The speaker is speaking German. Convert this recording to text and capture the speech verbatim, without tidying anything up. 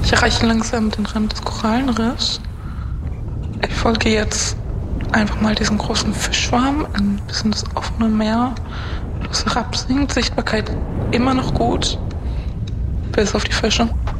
Ich erreiche langsam den Rand des Korallenriffs. Ich folge jetzt einfach mal diesen großen Fischschwarm, ein bisschen das offene Meer, das herabsinkt. Sichtbarkeit immer noch gut, bis auf die Fische.